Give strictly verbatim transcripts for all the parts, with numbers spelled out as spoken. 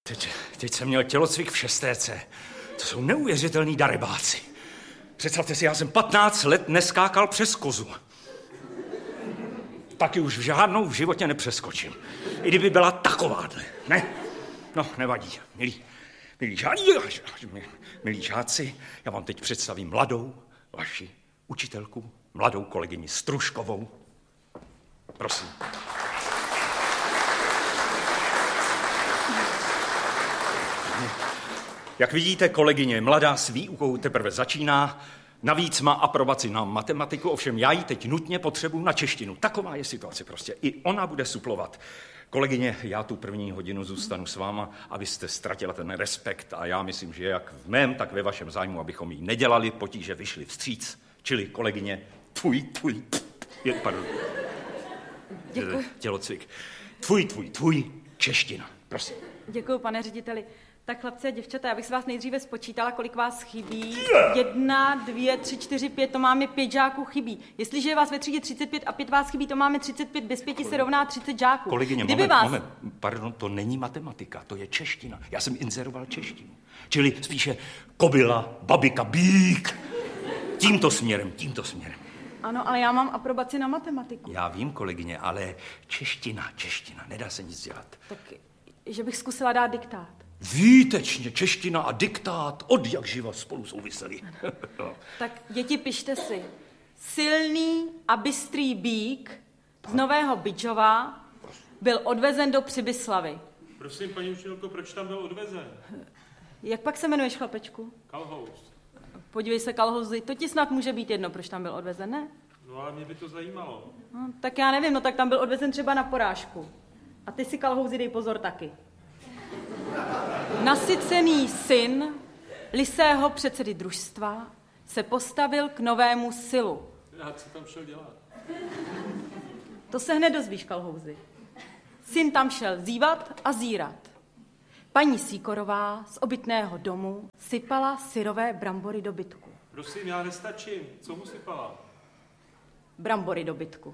Teď, teď jsem měl tělocvik v šestéce. To jsou neuvěřitelný darebáci. Představte si, já jsem patnáct let neskákal přes kozu. Taky už v žádnou v životě nepřeskočím. I kdyby byla takováhle, ne? No, nevadí, milí, milí, žáci, milí žáci, já vám teď představím mladou vaši učitelku, mladou kolegyni Stružkovou. Prosím. Jak vidíte, kolegyně mladá s výukou teprve začíná, navíc má aprobaci na matematiku, ovšem já ji teď nutně potřebuji na češtinu. Taková je situace prostě. I ona bude suplovat. Kolegyně, já tu první hodinu zůstanu s váma, abyste ztratila ten respekt a já myslím, že jak v mém, tak ve vašem zájmu, abychom jí nedělali potíže, vyšli vstříc. Čili kolegyně, tvůj, tvůj, je, pardon. Děkuji. Tělocvik. Tvůj, tvůj, tvůj, čeština. Prosím. Děkuji, pane řediteli. Tak chlapci a děvčata, já bych se vás nejdříve spočítala, kolik vás chybí. Jedna, dvě, tři, čtyři, pět, to máme pět žáků chybí. Jestliže je vás ve třídě třicet pět a pět vás chybí, to máme třicet pět, bez pěti se rovná třicet žáků. Kolegyně, Kdyby moment, vás... moment, pardon, to není matematika, to je čeština. Já jsem inzeroval češtinu. Čili spíše kobila, babika, bík. Tímto směrem, tímto směrem. Ano, ale já mám aprobaci na matematiku. Já vím, kolegyně, ale čeština, čeština, nedá se nic dělat. Tak, že bych zkusila dát diktát. Výtečně, čeština a diktát od jak živa spolu souviseli. No. Tak děti, pište si. Silný a bystrý bík z Nového Bydžova byl odvezen do Přibyslavy. Prosím, paní učitelko, proč tam byl odvezen? Jak pak se jmenuješ, chlapečku? Kalhouz. Podívej se, Kalhouzi, to ti snad může být jedno, proč tam byl odvezen, ne? No ale mě by to zajímalo. No, tak já nevím, no tak tam byl odvezen třeba na porážku. A ty si, Kalhouzi, dej pozor taky. Nasycený syn lisého předsedy družstva se postavil k novému silu. Já co tam šel dělat? To se hned dozvíš, Kalhouzi. Syn tam šel zívat a zírat. Paní Sýkorová z obytného domu sypala syrové brambory do bytku. Prosím, já nestačím. Co mu sypala? Brambory do bytku.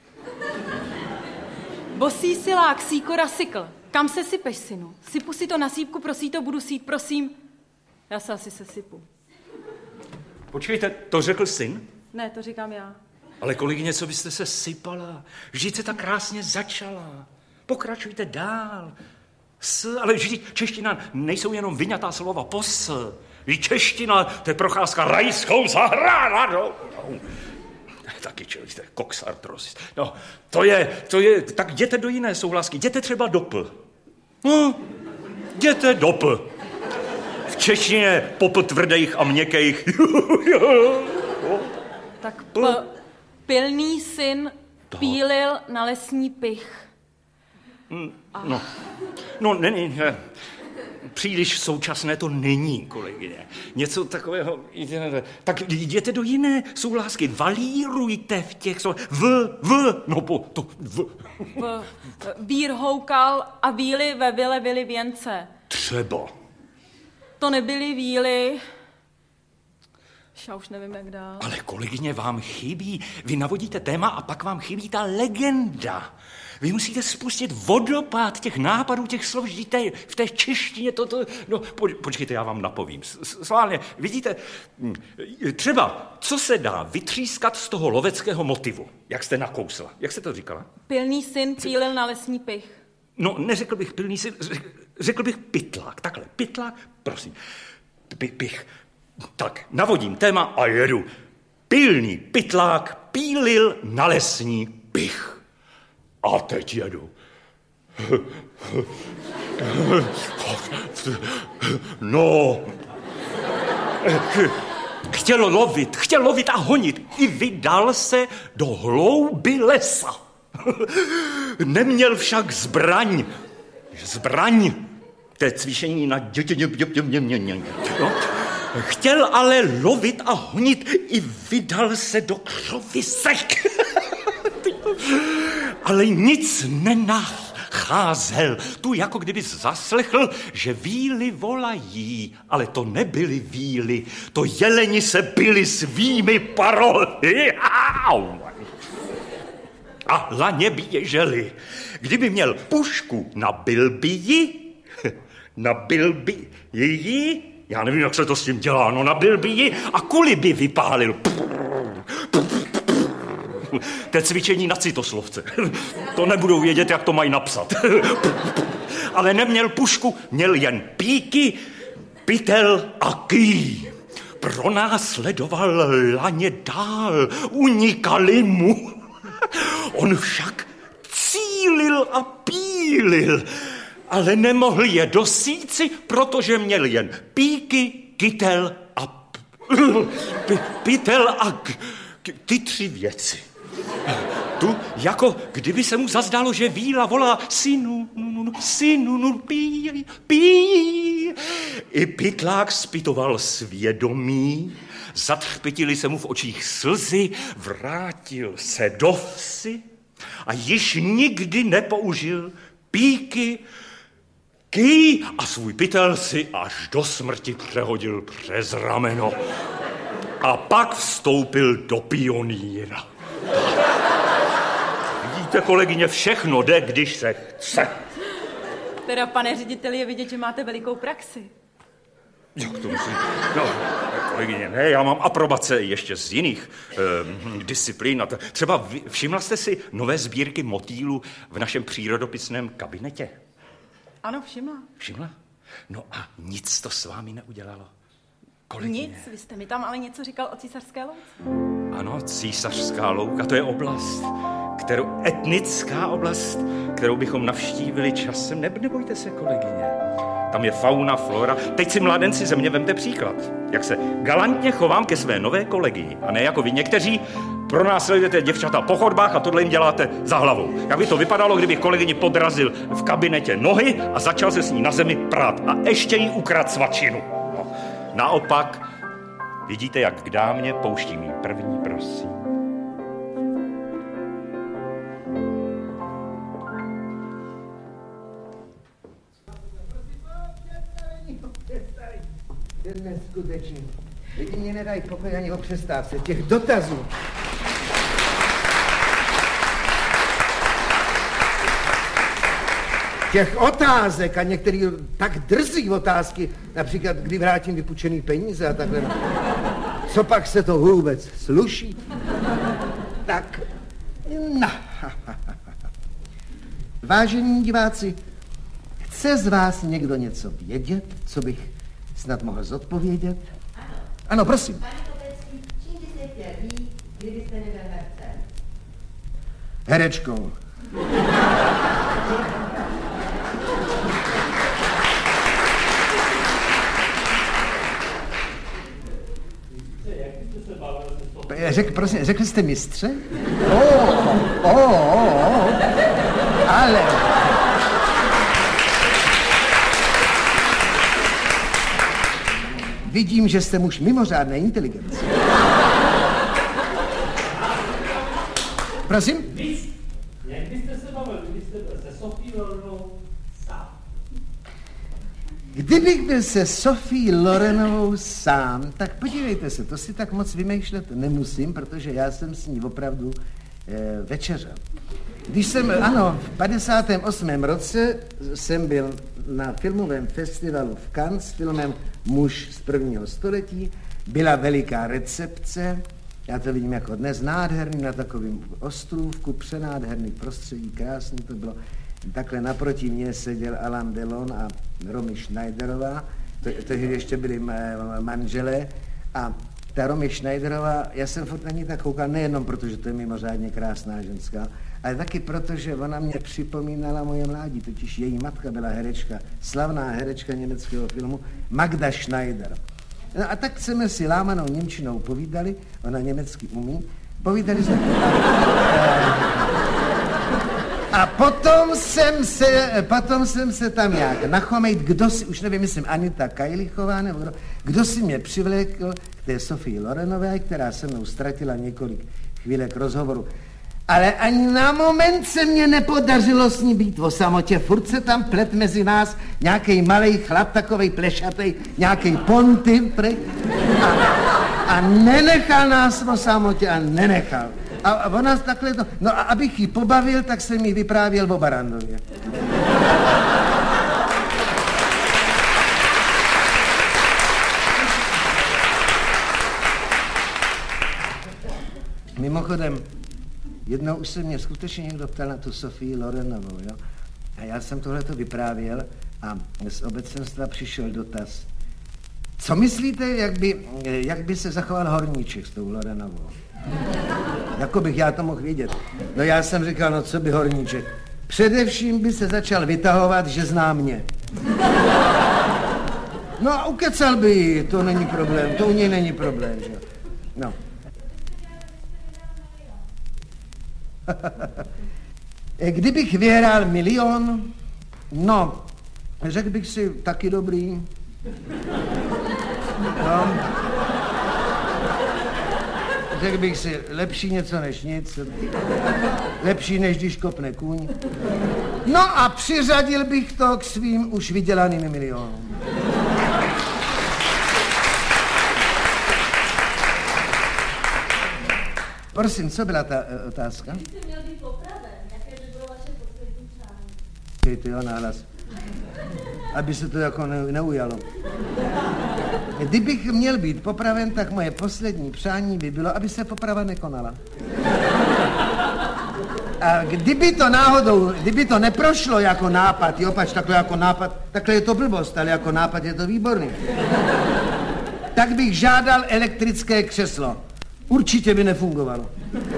Bosý silák Sýkora sykl. Kam se sypeš, synu? Sypu si to na sípku, prosí to, budu sít, prosím. Já se asi sesypu. Počkejte, to řekl syn? Ne, to říkám já. Ale kolegyně, co byste se sypala? Vždyť se tak krásně začala. Pokračujte dál. S, ale vždyť čeština nejsou jenom vyňatá slova pos. Vždyť čeština, to je procházka rajskou zahradou. No. Taky čelíte, koksartrosis. No, to je, to je, tak jděte do jiné souhlasky, jděte třeba do P. No, jděte do P. V češtině popl tvrdých a měkkých. Tak p, pilný syn pílil na lesní pych. No, no není, ne. Příliš současné to není, kolegyně. Něco takového, tak jděte do jiné souhlásky, valírujte v těch slovech. V, v, no po, to, v. v vír houkal a víly ve vile vily věnce. Třeba. To nebyly víly. Já už nevím, jak dál. Ale kolegyně, vám chybí, vy navodíte téma a pak vám chybí ta legenda. Vy musíte spustit vodopád těch nápadů, těch slov, žijte v té češtině, toto, no, počkejte, já vám napovím. Sválně, vidíte, třeba, co se dá vytřískat z toho loveckého motivu, jak jste nakousla, jak jste to říkala? Pilný syn pílil na lesní pych. No, neřekl bych pilný syn, řekl bych pytlák, takhle, pytlák, prosím, pych, tak, navodím téma a jedu. Pilný pytlák pílil na lesní pych. A teď jedu. No. Chtěl lovit, chtěl lovit a honit. I vydal se do hlouby lesa. Neměl však zbraň. Zbraň. To je cvičení na dětě. No. Chtěl ale lovit a honit. I vydal se do křovisek. Ale nic nenacházel. Tu jako kdyby zaslechl, že víly volají, ale to nebyly víly, to jeleni se byli svými parohy. A laně běželi. Kdyby měl pušku, nabil by ji, nabil by ji, já nevím, jak se to s tím dělá, no nabil by ji a kuli by vypálil. To je cvičení na citoslovce. To nebudou vědět, jak to mají napsat. Ale neměl pušku, měl jen píky, pytel a ký. Pronásledoval laně dál, unikali mu. On však cílil a pílil, ale nemohl je dosíci, protože měl jen píky, kytel a p- p- pytel a k- k- ty tři věci. Tu, jako kdyby se mu zazdálo, že víla volá synu, synu, pí, pí. I pytlák zpytoval svědomí, zatřpitili se mu v očích slzy, vrátil se do vsi a již nikdy nepoužil píky, ký a svůj pytel si až do smrti přehodil přes rameno. A pak vstoupil do pionýra. Vidíte, kolegyně, všechno jde, když se chce. Teda, pane řediteli, je vidět, že máte velikou praxi. Jak to myslím? No, kolegyně, ne, já mám aprobace ještě z jiných eh, disciplín. Třeba všimla jste si nové sbírky motýlů v našem přírodopisném kabinetě? Ano, všimla. Všimla? No a nic to s vámi neudělalo? Kolegyně. Nic, vy jste mi tam ale něco říkal o císařské louce. Ano, císařská louka, to je oblast, kterou, etnická oblast, kterou bychom navštívili časem. Ne, nebojte se, kolegyně. Tam je fauna, flora. Teď si, mládenci, ze mě vemte příklad. Jak se galantně chovám ke své nové kolegii. A ne jako vy někteří pronásledujete děvčata po chodbách a tohle jim děláte za hlavou. Jak by to vypadalo, kdybych kolegyni podrazil v kabinetě nohy a začal se s ní na zemi prát. A ještě jí ukradl svačinu. No. Naopak, vidíte, jak k dámě pouštím jí první, prosím. Neskutečný. Lidi mě nedají pokoj ani o přestávce. Těch dotazů. Těch otázek a některý tak drzí otázky, například kdy vrátím vypůjčený peníze a takhle. Co pak se to vůbec sluší? Tak, no. Vážení diváci, chce z vás někdo něco vědět, co bych snad mohl zodpovědět? Ano, prosím. Pane Kopecký, čím byste chtěl být, kdybyste nebyl hercem? Herečkou. Řek, prosím, řekli jste mistře? Oh, oh, oh, oh. Ale... Vidím, že jste muž mimořádné inteligence. Prosím? Jak byste se bavil, kdybyste byl se Sophie Lorenovou sám? Kdybych byl se Sophie Lorenovou sám, tak podívejte se, to si tak moc vymýšlet nemusím, protože já jsem s ní opravdu eh, večeřel. Když jsem, ano, v padesátém osmém roce jsem byl na filmovém festivalu v Cannes s filmem Muž z prvního století. Byla veliká recepce, já to vidím jako dnes, nádherný na takovém ostrůvku, přenádherný prostředí, krásný to bylo. Takhle naproti mně seděl Alain Delon a Romy Schneiderová, tehdy ještě byli manželé a ta Romy Schneiderová, já jsem furt na ní tak koukal, nejenom protože to je mimořádně krásná ženská, ale taky proto, že ona mě připomínala moje mládí, totiž její matka byla herečka, slavná herečka německého filmu Magda Schneider. No a tak jsme si lámanou němčinou povídali, ona německy umí, povídali jsme... A potom jsem se, potom jsem se tam jak nachomejt, kdo si, už nevím, myslím Anita Kajlichová, nebo kdo, kdo si mě přivlékl k té Sophie Lorenové, která se mnou ztratila několik chvílek rozhovoru. Ale ani na moment se mně nepodařilo s ní být o samotě. Furt se tam plet mezi nás nějaký malej chlap, takovej plešatej, nějaký ponty, prej, a, a nenechal nás o samotě a nenechal. A, a ona takhle to... No a abych ji pobavil, tak jsem jí vyprávěl o Barandově. Mimochodem, jednou už se mě skutečně někdo ptal na tu Sofii Lorenovou, jo? A já jsem tohleto vyprávěl a z obecenstva přišel dotaz. Co myslíte, jak by, jak by se zachoval Horníček s tou Lorenovou? Jako bych já to mohl vědět. No já jsem říkal, no co by Horníček? Především by se začal vytahovat, že zná mě. No a ukecal by ji, to není problém, to u něj není problém, že? No. Kdybych vyhrál milion, no, řekl bych si, taky dobrý. No. Řekl bych si, lepší něco než nic, lepší než když kopne kůň. No a přiřadil bych to k svým už vydělaným milionům. Prosím, co byla ta uh, otázka? Když jste měl být popraven, jaké by bylo vaše poslední přání? Kejte jo nahlas, aby se to jako ne, neujalo. Kdybych měl být popraven, tak moje poslední přání by bylo, aby se poprava nekonala. A kdyby to náhodou, kdyby to neprošlo jako nápad, jo, pač takhle jako nápad, takhle je to blbost, ale jako nápad je to výborný. Tak bych žádal elektrické křeslo. Určitě by nefungovalo.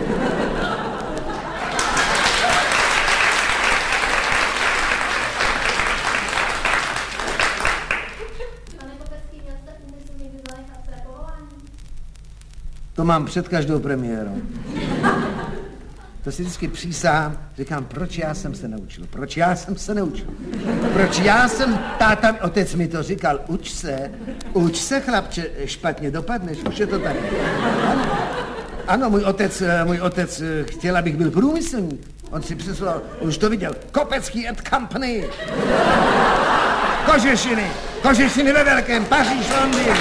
Pane Kopecký, měl jste úmysl někdy zanechat své povolání? To mám před každou premiérou. To si vždycky přísahám, říkám, proč já jsem se neučil, proč já jsem se neučil, proč já jsem, táta, otec mi to říkal, uč se, uč se, chlapče, špatně dopadneš, už je to tak. Ano, ano můj otec, můj otec chtěl, abych byl průmyslník, on si přeslal, už to viděl, Kopecký and Company, kožešiny, kožešiny ve velkém, Paříž, Londýn.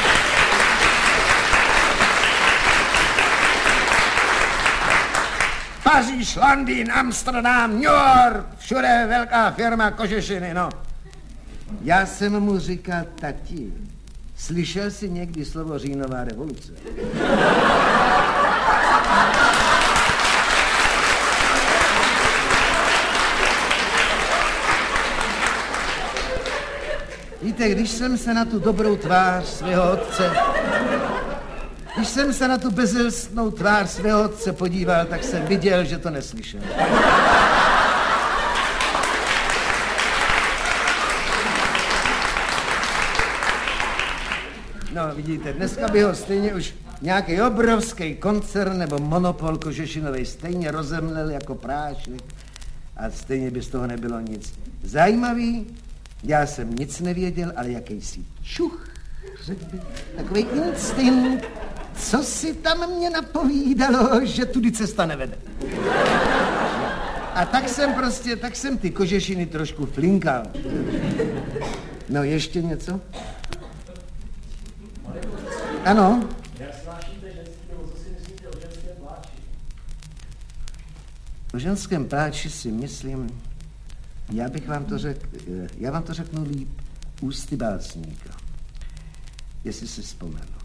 Paříž, Londýn, Amsterdam, New York, všude velká firma kožešiny, no. Já jsem mu říkal, tati, slyšel jsi někdy slovo říjnová revoluce? Víte, když jsem se na tu dobrou tvář svého otce, když jsem se na tu bezelstnou tvář svého otce podíval, tak jsem viděl, že to neslyšel. No, vidíte, dneska by ho stejně už nějaký obrovský koncern nebo monopol kožešinovej stejně rozemlel jako prášek a stejně by z toho nebylo nic. Zajímavý, já jsem nic nevěděl, ale jakýsi čuch, řekl bych, takový instinkt, co si tam mě napovídalo, že tudy cesta nevede. A tak jsem prostě, tak jsem ty kožešiny trošku flinkal. No, ještě něco? Ano? Jak snášíte ženský, nebo co si myslíte o ženském pláči? O ženském pláči si myslím, já bych vám to řekl, já vám to řeknu líp ústy básníka, jestli si vzpomenu.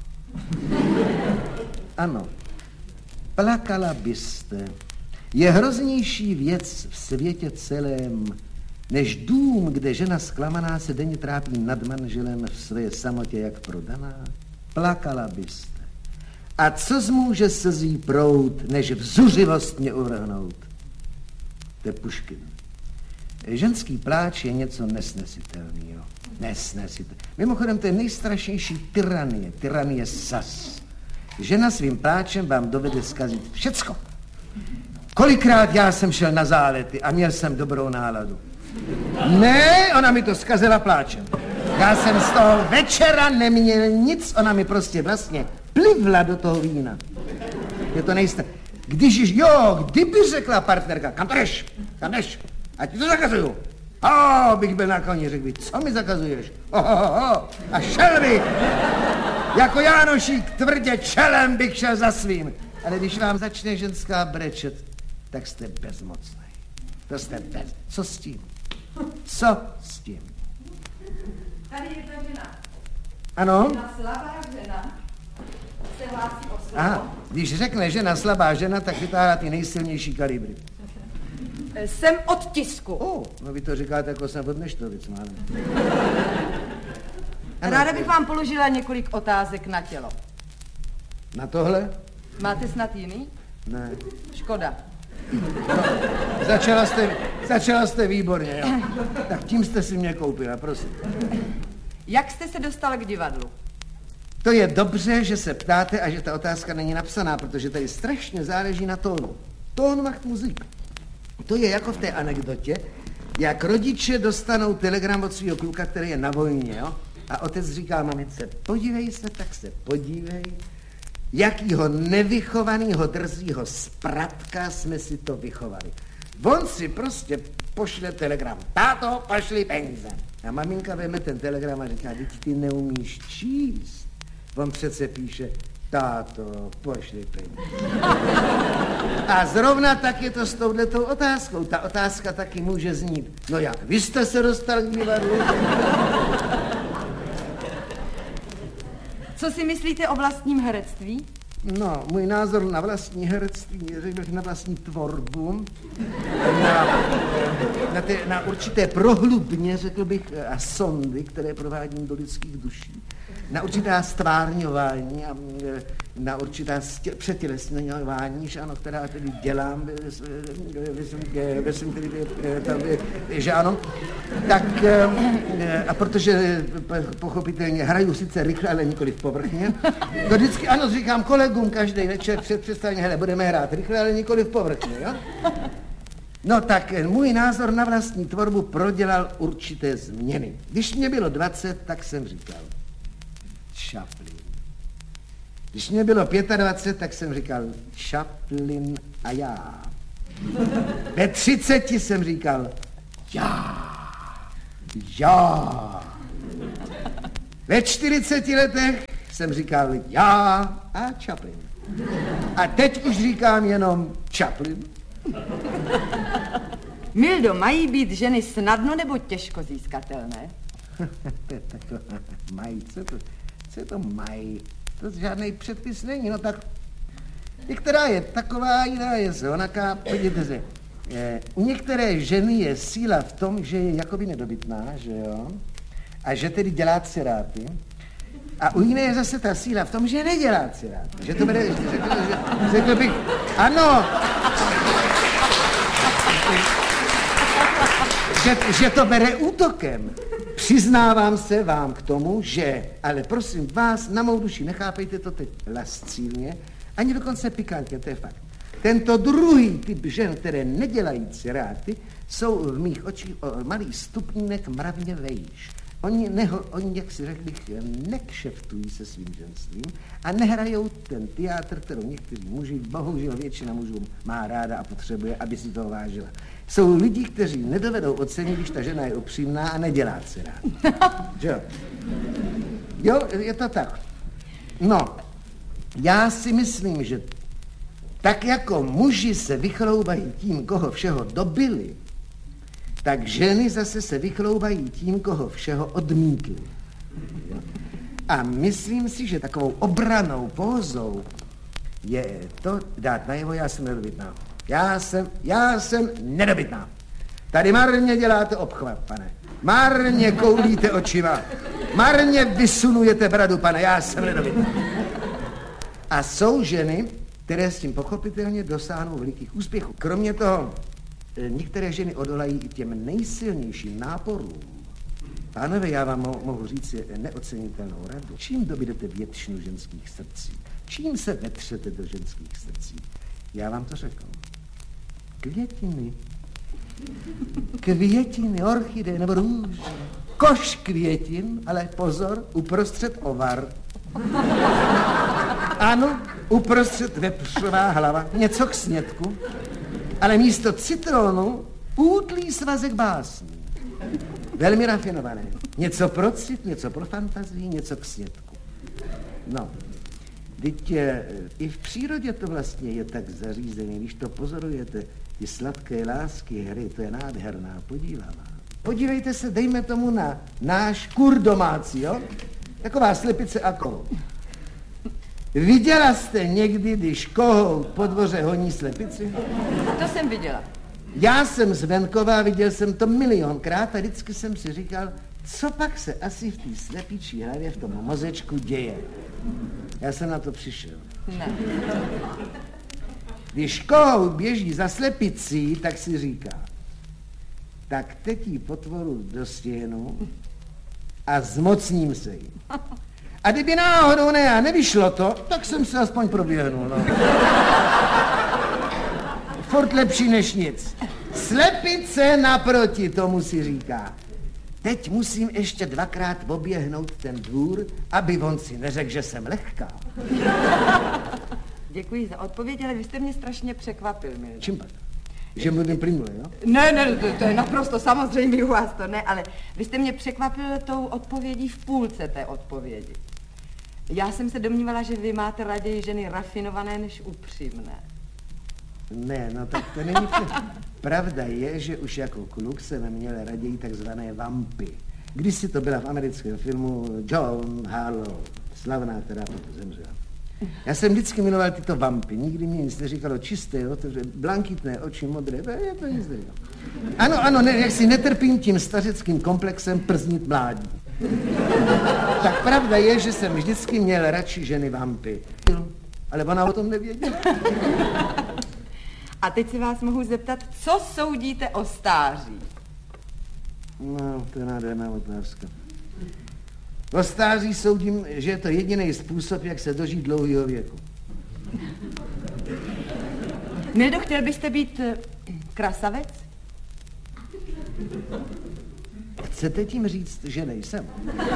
Ano, plakala byste, je hroznější věc v světě celém, než dům, kde žena zklamaná se denně trápí nad manželem v své samotě jak prodaná. Plakala byste. A co zmůže slzí proud, než vzuřivost mě uvrhnout? To je Puškin. Ženský pláč je něco nesnesitelného. Nesnesitelného. Mimochodem, to je nejstrašnější tyranie. Tyranie sas. Žena svým pláčem vám dovede zkazit všecko. Kolikrát já jsem šel na zálety a měl jsem dobrou náladu. Ne, ona mi to zkazila pláčem. Já jsem z toho večera neměl nic, ona mi prostě vlastně plivla do toho vína. Je to nejisté. Když již, jo, kdyby řekla partnerka, kam to jdeš, kam jdeš, a ti to zakazuju. O, bych byl na koni, řekl bych, co mi zakazuješ? Oh, oh, oh. A šel bych, jako Jánošík tvrdě čelem bych šel za svým. Ale když vám začne ženská brečet, tak jste bezmocný. To jste bez... Co s tím? Co s tím? Tady je ta žena. Ano? Jedna slabá žena, se hlásí o slovo. Aha, když řekne žena slabá žena, tak vytáhá ty nejsilnější kalibry. Jsem od tisku. O, no vy to říkáte, jako jsem od Neštovic, málem. Ráda bych vám položila několik otázek na tělo. Na tohle? Máte snad jiný? Ne. Škoda. No, začala jste, začala jste výborně, jo. Tak tím jste si mě koupila, prosím. Jak jste se dostal k divadlu? To je dobře, že se ptáte a že ta otázka není napsaná, protože tady strašně záleží na tónu. Tón macht muzik. To je jako v té anekdotě, jak rodiče dostanou telegram od svého kluka, který je na vojně, jo? A otec říká mamince, podívej se, tak se podívej, jakýho nevychovanýho drzího spratka jsme si to vychovali. On si prostě pošle telegram. Táto, pošli peníze. A maminka veme ten telegram a říká, teď ty neumíš číst. On přece píše, táto, pošli peníze. A zrovna tak je to s touhletou otázkou. Ta otázka taky může znít. No jak, vy jste se dostal k divadlu? Co si myslíte o vlastním herectví? No, můj názor na vlastní herectví, řekl bych na vlastní tvorbu, na, na, té, na určité prohlubně, řekl bych, a sondy, které provádím do lidských duší, na určitá stvárňování a na určitá přetělesňování, že ano, která tedy dělám, myslím tedy, že ano, tak a protože pochopitelně hraju sice rychle, ale nikoliv povrchně, to vždycky ano, říkám kolegům každý večer před představením, hele, budeme hrát rychle, ale nikoliv povrchně, jo? No tak můj názor na vlastní tvorbu prodělal určité změny. Když mě bylo dvacet, tak jsem říkal Chaplin. Když mě bylo dvacet pět, tak jsem říkal Chaplin a já. Ve třiceti jsem říkal já, já. Ve čtyřiceti letech jsem říkal já a Chaplin. A teď už říkám jenom Chaplin. Mildo, mají být ženy snadno nebo těžko získatelné? To je taková, mají, co to, co to mají? To žádný předpis není, no tak některá je taková, jiná je onaká, podívejte se, je, u některé ženy je síla v tom, že je jakoby nedobytná, že jo, a že tedy dělá ciráty, a u jiné je zase ta síla v tom, že nedělá ciráty, že to bude, řekl, že, řekl bych, ano, že, že to bere útokem. Přiznávám se vám k tomu, že, ale prosím vás, na mou duši, nechápejte to teď lascivně, ani dokonce pikantně, to je fakt. Tento druhý typ žen, které nedělají ciráty, jsou v mých očích o malý stupnínek mravně vejš. Oni, neho, oni, jak si řekl bych, nekšeftují se svým ženstvím a nehrajou ten teátr, kterou někteří muži, bohužel většina mužů má ráda a potřebuje, aby si toho vážila. Jsou lidi, kteří nedovedou ocenit, když ta žena je upřímná a nedělá cirát. Jo? Jo, je to tak. No, já si myslím, že tak jako muži se vychloubají tím, koho všeho dobili, tak ženy zase se vychloubají tím, koho všeho odmítli. Jo? A myslím si, že takovou obranou pózou je to dát najevo, já jsem nedobytná. Já jsem, já jsem nedobytná. Tady marně děláte obchvat, pane. Marně koulíte očima. Marně vysunujete bradu, pane, já jsem nedobytná. A jsou ženy, které s tím pochopitelně dosáhnou velikých úspěchů. Kromě toho, některé ženy odolají i těm nejsilnějším náporům. Pánové, já vám mo- mohu říct neocenitelnou radu. Čím dobydete většinu ženských srdcí? Čím se vetřete do ženských srdcí? Já vám to řeknu. Květiny. Květiny, orchideje nebo růže. Koš květin, ale pozor, uprostřed ovar. Ano, uprostřed vepřová hlava, něco k snědku, ale místo citronu útlý svazek básní. Velmi rafinované. Něco pro cit, něco pro fantazii, něco k snědku. No, teď je, i v přírodě to vlastně je tak zařízené, když to pozorujete, ty sladké lásky, hry, to je nádherná, podívaná. Podívejte se, dejme tomu na náš kur domácí, jo? Taková slepice a kolo. Viděla jste někdy, když kohout po dvoře honí slepici? To jsem viděla. Já jsem z venkova, viděl jsem to milionkrát a vždycky jsem si říkal, co pak se asi v té slepičí hlavě, v tom mozečku děje. Já jsem na to přišel. Ne. Když kohout běží za slepicí, tak si říká, tak teď jí potvoru dostihnu a zmocním se jí. A kdyby náhodou ne a nevyšlo to, tak jsem se aspoň proběhnul, no. Furt lepší než nic. Slepice naproti, tomu si říká. Teď musím ještě dvakrát oběhnout ten dvůr, aby on si neřekl, že jsem lehká. Děkuji za odpověď, ale vy jste mě strašně překvapil, Mildo. Čím pak? Že mluvím plynule, jo? Ne, ne, to, to je naprosto samozřejmě u vás to ne, ale vy jste mě překvapil tou odpovědí v půlce té odpovědi. Já jsem se domnívala, že vy máte raději ženy rafinované než upřímné. Ne, no tak to není pravda. Pravda je, že už jako kluk jsem měl raději takzvané vampy. Kdysi to byla v americkém filmu John Harlow, slavná, která potom zemřela. Já jsem vždycky miloval tyto vampy, nikdy mě nic neříkalo čisté, otevře, blankitné oči, modré, je to nic neříkalo. Ano, ano, ne, jak si netrpím tím stařeckým komplexem prznit mládí. Tak pravda je, že jsem vždycky měl radši ženy vampy. Ale ona o tom nevěděla. A teď si vás mohu zeptat, co soudíte o stáří? No, to je nádherná otázka. O stáří soudím, že je to jediný způsob, jak se dožít dlouhého věku. Mildo, chtěl byste být uh, krasavec? Chcete tím říct, že nejsem?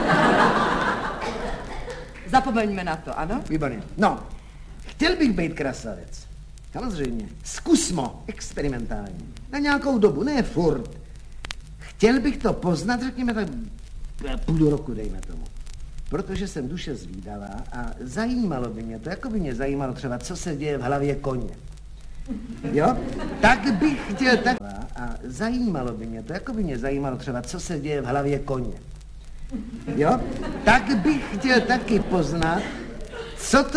Zapomeňme na to, ano? Výborně. No, chtěl bych být krasavec. Samozřejmě. Zkusmo, experimentálně. Na nějakou dobu, ne furt. Chtěl bych to poznat, řekněme tak půl roku, dejme tomu. Protože jsem duše zvídavá a zajímalo by mě to, jako by mě zajímalo třeba, co se děje v hlavě koně. Jo? Tak bych chtěl tak... A zajímalo by mě to, jako by mě zajímalo třeba, co se děje v hlavě koně. Jo? Tak bych chtěl taky poznat, co to